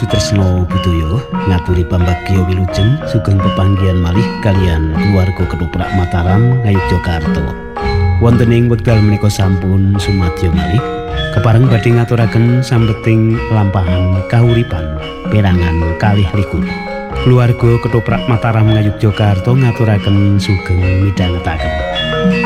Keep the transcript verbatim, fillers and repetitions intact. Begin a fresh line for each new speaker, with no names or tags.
tumuju tresna budaya ngaturi pambagya wilujeng sugeng pepanggihan malih kalian keluarga Ketoprak Mataram Ngayogyakarta. Wonten ing wekdal menika sampun sumadyo malih kepareng badhe ngaturaken sambeting lampahan kahuripan perangan kalih likur. Keluarga Ketoprak Mataram Ngayogyakarta ngaturaken sugeng midhangetaken.